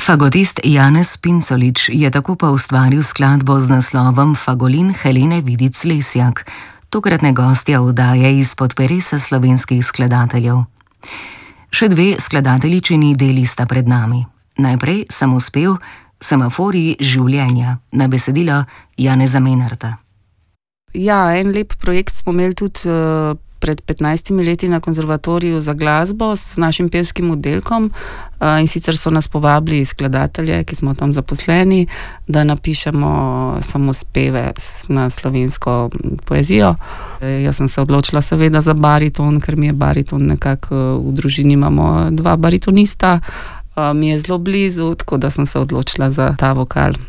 Fagotist Janez Pincolič je tako pa ustvaril skladbo z naslovom Fagolin Helene Vidic-Lesjak, tokratne gostja oddaje izpod peresa slovenskih skladateljev. Še dve skladateljičini deli sta pred nami. Najprej samospev Semaforiji življenja na besedilo Janeza Menarta. Ja, en lep projekt smo imeli tudi pred 15 leti na konzervatoriju za glasbo s našim pevskim oddelkom, in sicer so nas povabili skladatelje, ki smo tam zaposleni, da napišemo samospeve na slovensko poezijo. Jaz sem se odločila seveda za bariton, ker mi je bariton nekako, v družini imamo dva baritonista, mi je zelo blizu, tako da sem se odločila za ta vokal.